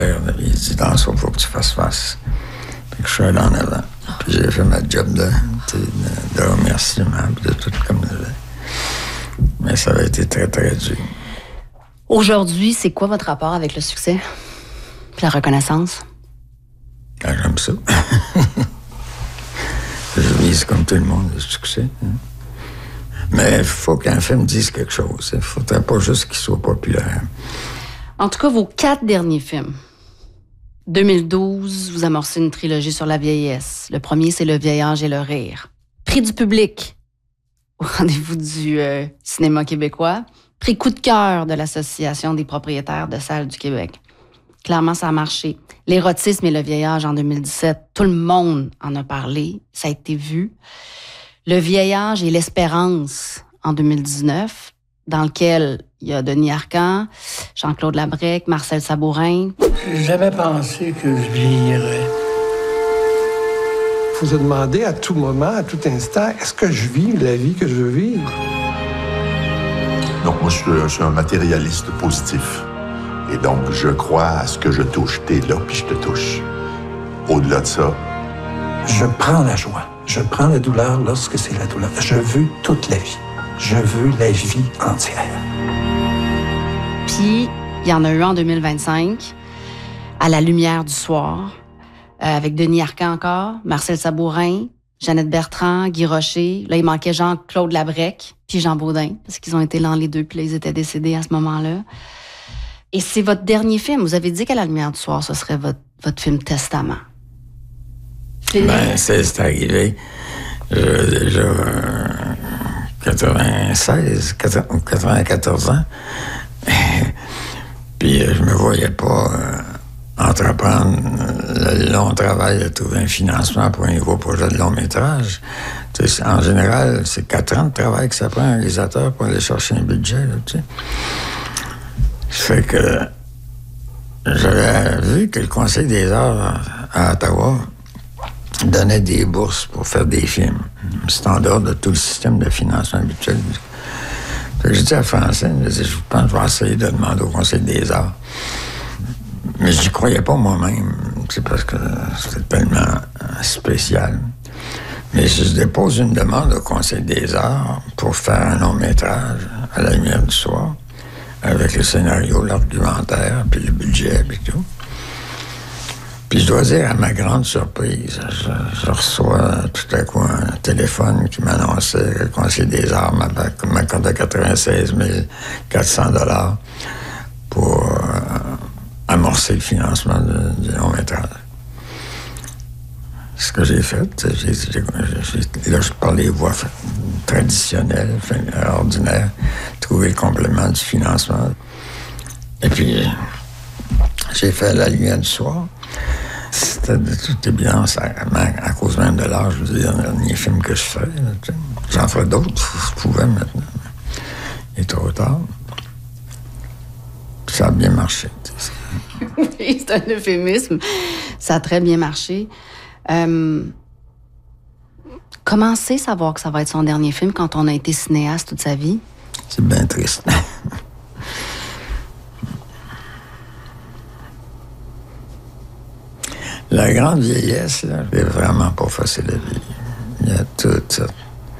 Il dit, dans ça, il faut que tu fasses face. Puis que je suis allé en avant. Puis j'ai fait ma job de remerciement, puis de tout comme ça. Mais ça avait été très, très dur. Aujourd'hui, c'est quoi votre rapport avec le succès? Puis la reconnaissance? Ah, j'aime ça. Je vise comme tout le monde le succès. Hein. Mais il faut qu'un film dise quelque chose. Il ne faudrait pas juste qu'il soit populaire. En tout cas, vos 4 derniers films. 2012, vous amorcez une trilogie sur la vieillesse. Le premier, c'est Le vieil âge et le rire. Prix du public au rendez-vous du cinéma québécois. Prix coup de cœur de l'Association des propriétaires de salles du Québec. Clairement, ça a marché. L'érotisme et le vieil âge en 2017, tout le monde en a parlé. Ça a été vu. Le vieil âge et l'espérance en 2019, dans lequel il y a Denis Arcand, Jean-Claude Labrec, Marcel Sabourin. J'ai jamais pensé que je vieillirais. Faut se demander à tout moment, à tout instant, est-ce que je vis la vie que je veux vivre? Donc, moi, je suis un matérialiste positif. Et donc, je crois à ce que je touche. T'es là, puis je te touche. Au-delà de ça... Je prends la joie. Je prends la douleur lorsque c'est la douleur. Je veux toute la vie. Je veux la vie entière. Puis, il y en a eu en 2025, À la lumière du soir, avec Denis Arcand encore, Marcel Sabourin, Jeannette Bertrand, Guy Rocher. Là, il manquait Jean-Claude Labrec, puis Jean Baudin, parce qu'ils ont été là les deux, puis là, ils étaient décédés à ce moment-là. Et c'est votre dernier film. Vous avez dit qu'À la lumière du soir, ce serait votre film testament. Ben, c'est arrivé. Déjà 94 ans. Puis je me voyais pas entreprendre le long travail de trouver un financement pour un nouveau projet de long métrage. Tu sais, en général, c'est 4 ans de travail que ça prend un réalisateur pour aller chercher un budget. Là, tu sais. Fait que j'avais vu que le Conseil des arts à Ottawa donnait des bourses pour faire des films. C'est en dehors de tout le système de financement habituel. Fait que j'ai dit à Francine, je pense que je vais essayer de demander au Conseil des arts. Mais j'y croyais pas moi-même, c'est parce que c'était tellement spécial. Mais je dépose une demande au Conseil des arts pour faire un long-métrage à la lumière du soir, avec le scénario, l'argumentaire, puis le budget, puis tout. Puis je dois dire, à ma grande surprise, je reçois tout à coup un téléphone qui m'annonçait que le Conseil des arts m'accordait 96 400 $ pour amorcer le financement du long-métrage. Ce que j'ai fait, là, je parle des voies traditionnelles, ordinaires, trouver le complément du financement. Et puis, j'ai fait La lumière du soir. C'était de toute évidence, à cause même de l'âge, je veux dire, le dernier film que je fais. J'en ferai d'autres, si je pouvais maintenant. Il est trop tard. Ça a bien marché. Oui, c'est un euphémisme. Ça a très bien marché. Comment c'est savoir que ça va être son dernier film quand on a été cinéaste toute sa vie? C'est bien triste. La grande vieillesse, là, c'est vraiment pas facile à vivre. Il y a toutes sortes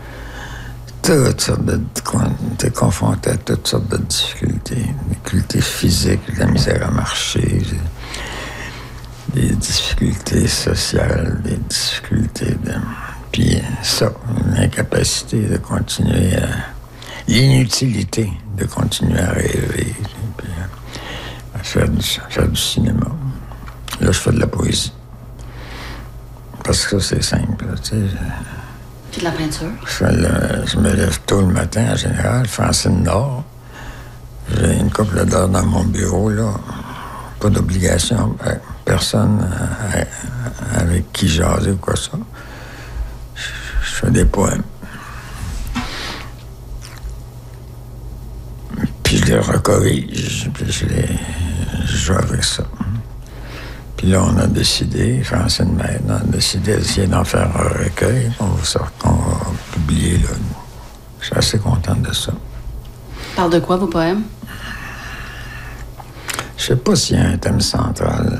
de... T'es confronté à toutes sortes de difficultés. Des difficultés physiques, de la misère à marcher, des difficultés sociales, des difficultés de... Puis ça, l'incapacité de continuer à... L'inutilité de continuer à rêver, puis à faire du cinéma. Là, je fais de la poésie. Parce que c'est simple, tu sais. Puis de la peinture? Je me lève tôt le matin, en général. Francine dort. J'ai une couple d'heures dans mon bureau, là. Pas d'obligation. Personne avec qui jaser ou quoi ça. Je fais des poèmes. Puis je les recorrige, puis je joue avec ça. Puis là, on a décidé, Francine Maître, on a décidé d'essayer d'en faire un recueil qu'on va publier, là. Je suis assez contente de ça. Parle de quoi, vos poèmes? Je sais pas s'il y a un thème central.